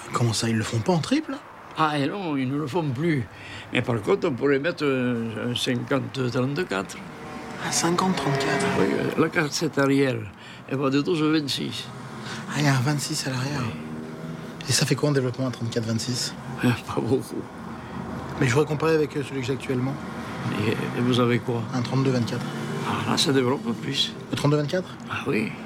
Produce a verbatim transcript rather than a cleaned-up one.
Comment ça, ils le font pas en triple? Ah et non, ils ne le font plus. Mais par contre, on pourrait mettre un cinquante trente-quatre. Ah, cinquante trente-quatre. Oui, la cassette arrière, elle va de douze à vingt-six. Ah, il y a un vingt-six à l'arrière. Oui. Et ça fait quoi en développement, un trente-quatre vingt-six? Pas beaucoup. Mais je voudrais comparer avec celui que j'ai actuellement. Et, et vous avez quoi? Un trente-deux vingt-quatre. Ah là, ça développe plus. Le trente-deux vingt-quatre? Ah oui.